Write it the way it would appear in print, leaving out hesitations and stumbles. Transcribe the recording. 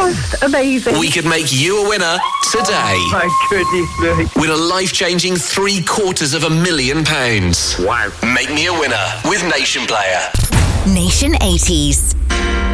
Just amazing. We could make you a winner today. Oh, my goodness me. With a life-changing £750,000. Wow. Make me a winner with Nation Player. Nation 80s.